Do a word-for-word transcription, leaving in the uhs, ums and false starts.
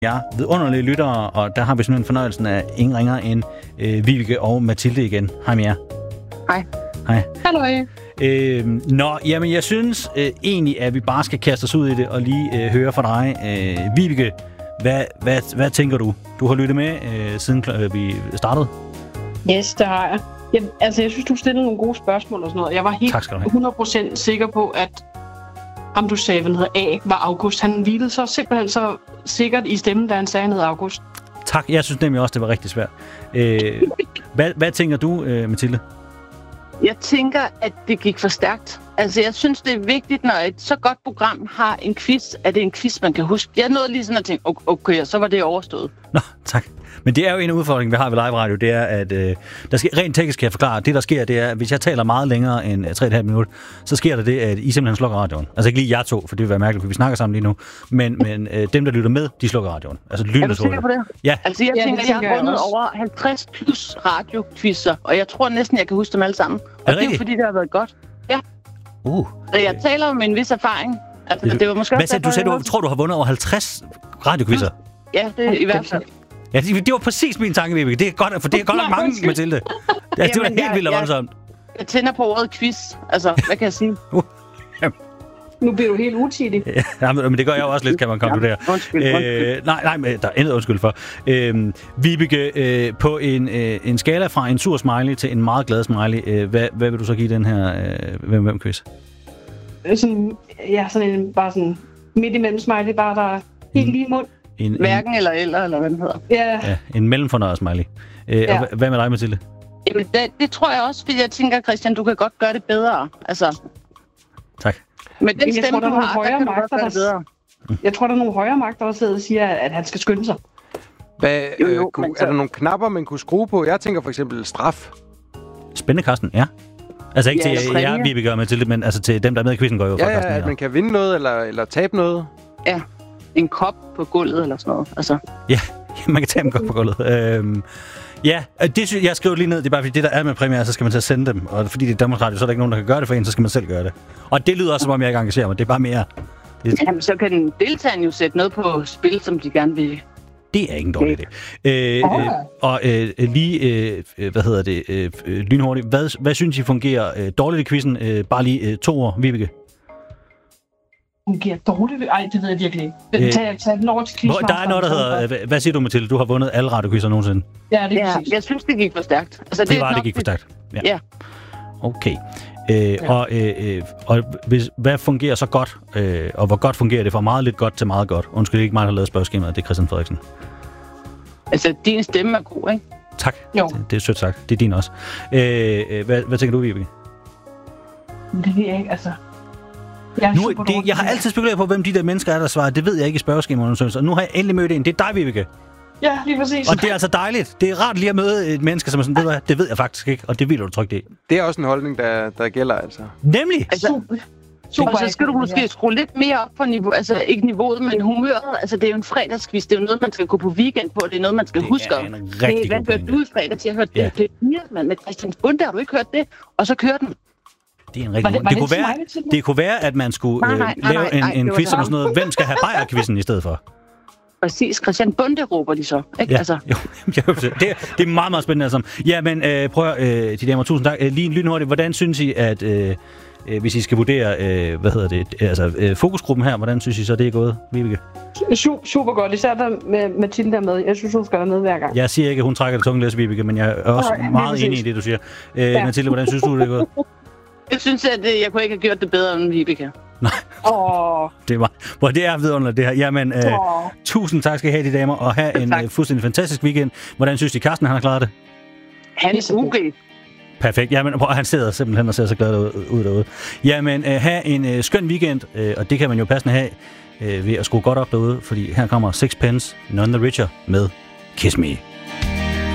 Ja, vidunderlige lyttere, og der har vi sådan en fornøjelsen af ingen ringer end øh, Vibeke og Mathilde igen. Hej med jer. Hej. Hej. Hallo. Øh, nå, jamen jeg synes øh, egentlig, at vi bare skal kaste os ud i det og lige øh, høre fra dig. Øh, Vibeke, hvad, hvad, hvad tænker du? Du har lyttet med øh, siden øh, vi startede? Yes, det har jeg. jeg. Altså, jeg synes, du stillede nogle gode spørgsmål og sådan noget. Jeg var helt hundrede procent sikker på, at ham, du sagde, hvad hedder A, var August. Han hvilede så simpelthen så sikkert i stemmen, da han sagde, han hed August. Tak. Jeg synes nemlig også, det var rigtig svært. Øh, hvad, hvad tænker du, øh, Mathilde? Jeg tænker, at det gik for stærkt. Altså, jeg synes, det er vigtigt, når et så godt program har en quiz, at det er en quiz, man kan huske. Jeg nåede lige sådan at tænke, okay, så var det overstået. Nå, tak. Men det er jo en udfordring, vi har ved live radio, det er, at øh, der sker, rent teknisk kan jeg forklare, det der sker, det er, at hvis jeg taler meget længere end tre komma fem minutter, så sker der det, at I simpelthen slukker radioen. Altså ikke lige jer to, for det vil være mærkeligt, for vi snakker sammen lige nu, men, men øh, dem, der lytter med, de slukker radioen. Altså er du sikker på det? Ja. Altså jeg ja, tænker, jeg har vundet over halvtreds plus radioquizzer, og jeg tror næsten, jeg kan huske dem alle sammen. Og er det, det er jo fordi, det har været godt. Ja. Uh. Så jeg taler om en vis erfaring. Altså, det, det var måske Hvad sagde du? Sagde, du tror, du har vundet over halvtreds radioquizzer? Ja, det er i hvert fald. Ja, det var præcis min tanke, Vibeke. Det er godt, for det er godt nok mange, Mathilde. Ja, det var helt jeg, vildt og voldsomt. Jeg, jeg tænder på ordet quiz. Altså, hvad kan jeg sige? Uh. Nu bliver du helt utidig. Ja, men det gør jeg også lidt, kan man konkludere. Ja, undskyld, undskyld. Øh, nej, nej, men der er intet undskyld for. Øh, Vibeke, øh, på en, øh, en skala fra en sur smiley til en meget glad smiley, øh, hvad, hvad vil du så give den her øh, hvem hvem quiz? Sådan, ja, sådan en, bare sådan midt imellem smiley, bare der er helt lige mund. En, Hverken en, eller eller, eller hvad den hedder. Ja. ja en mellemfornøjet smiley. Øh, ja. Og hvad med dig, Mathilde? Jamen, det, det tror jeg også, fordi jeg tænker, Christian, du kan godt gøre det bedre. Altså. Tak. Men den stemme, du har, der kan du godt gøre det bedre. Jeg tror, der er nogle højere magter, der sidder og siger, at han skal skynde sig. Hvad, jo, jo, øh, kunne, så... Er der nogle knapper, man kunne skrue på? Jeg tænker for eksempel straf. Spændende, Carsten, ja. Altså ikke ja, til jer, Vibeke og Mathilde, men altså til dem, der er med i quizzen, går jo ja, for Carsten. Ja, at man kan vinde noget, eller, eller tabe noget. Ja, en kop på gulvet eller sådan noget. Altså. Ja, man kan tage en kop på gulvet. Øhm, ja, det synes jeg skriver lige ned. Det er bare fordi, det der er med præmier, så skal man til at sende dem. Og fordi det er Danmarks Radio, så er der ikke nogen, der kan gøre det for en, så skal man selv gøre det. Og det lyder også, som om jeg ikke engagerer mig. Det er bare mere... Det... Jamen, så kan deltageren jo sætte noget på spil, som de gerne vil. Det er ikke en dårlig idé. Øh, oh. øh, og øh, lige, øh, hvad hedder det, øh, lynhurtigt. Hvad, hvad synes I fungerer øh, dårligt i quizzen? Øh, bare lige øh, to år, Vibeke. Fungerer dårligt? Ej, det ved jeg virkelig ikke. Øh, tag, tag den over til quizmaster. Der er noget, der hedder... Hvad, hvad siger du, Mathilde? Du har vundet alle radioquizzer nogensinde. Ja, det er ja, jeg synes, det gik for stærkt. Altså, det, det var, det gik for stærkt. Ja. ja. Okay. Øh, ja. Og, øh, og hvis, hvad fungerer så godt, øh, og hvor godt fungerer det fra meget lidt godt til meget godt? Undskyld, ikke mig, der har lavet spørgeskemaet, det er Christian Frederiksen. Altså, din stemme er god, ikke? Tak. Jo. Det, det er sødt sagt. Det er din også. Øh, hvad, hvad tænker du, Vibeke? Det ved jeg ikke, altså... Jeg, nu, det, jeg har altid spekuleret på, hvem de der mennesker er, der svarer. Det ved jeg ikke i spørgeskemaet. Og nu har jeg endelig mødt en. Det er dig, Vibeke. Ja, lige præcis. Og det er altså dejligt. Det er rart lige at møde et menneske, som er sådan, det, det ved jeg faktisk ikke, og det vil du trykke det. Det er også en holdning, der, der gælder, altså. Nemlig! Altså, super. Super. Og så skal du måske skrue lidt mere op på niveau, altså ikke niveauet, men humøret. Altså, det er jo en fredagsquiz. Det er jo noget, man skal gå på weekend på. Det er noget, man skal det huske om. Det er en rigtig god hvad hørte du i fredags? Jeg hørte ja. det. Det er med Christian Bunde. Har du ikke hørt det? Og så kører den. Det er en rigtig god. Det, det, kunne være, det kunne være, at man skulle nej, nej, nej, lave nej, nej, en, en quiz som sådan noget. Hvem skal have bajer-quizzen i stedet for? Præcis. Christian Bunde råber de så, ikke? Ja, altså. jo, det, er, det er meget, meget spændende. Altså. Ja, men øh, prøv at, øh, de damer, tusind tak. Øh, lige lynhurtigt, hvordan synes I, at øh, hvis I skal vurdere, øh, hvad hedder det, altså øh, fokusgruppen her, hvordan synes I så, det er gået, Vibeke? Super godt, især der med Mathilde der med. Jeg synes, hun skal være med hver gang. Jeg siger ikke, at hun trækker det tunge læs, Vibeke, men jeg er også okay, meget enig i det, du siger. Øh, ja. Mathilde, hvordan synes du, det er gået? Jeg synes, at jeg kunne ikke have gjort det bedre end Vibeke. Nej. Åh. Det var, hvor det er vidunderligt, det her. Jamen, øh, tusind tak skal I have, de damer, og have en øh, fuldstændig fantastisk weekend. Hvordan synes I, Carsten, han har klaret det? Han er U G. Perfekt. Jamen, prøv, han sidder simpelthen og ser så glad ud, ud derude. Jamen, øh, have en øh, skøn weekend, øh, og det kan man jo passende have øh, ved at skrue godt op derude, fordi her kommer Sixpence, None the Richer med Kiss Me.